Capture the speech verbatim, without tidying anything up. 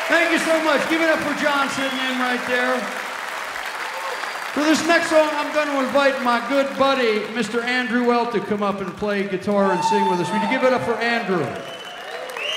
Thank you so much. Give it up for John sitting in right there. For this next song, I'm going to invite my good buddy, Mister Andrew Well, to come up and play guitar and sing with us. Would you give it up for Andrew?